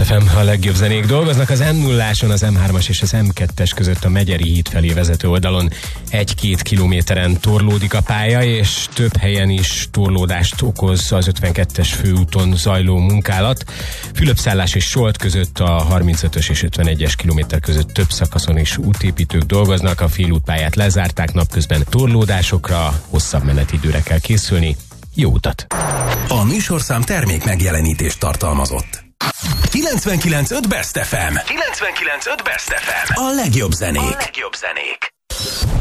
FM, a legjobb zenék dolgoznak. Az M0-áson, az M3-as és az M2-es között a Megyeri híd felé vezető oldalon 1-2 kilométeren torlódik a pálya, és több helyen is torlódást okoz az 52-es főúton zajló munkálat. Fülöpszállás és Solt között a 35-ös és 51-es kilométer között több szakaszon is útépítők dolgoznak. A félútpályát lezárták, napközben torlódásokra, hosszabb menetidőre kell készülni. Jó utat! A műsorszám termék megjelenítést tartalmazott. 99.5 Best FM. 99.5 Best FM. A legjobb zenék.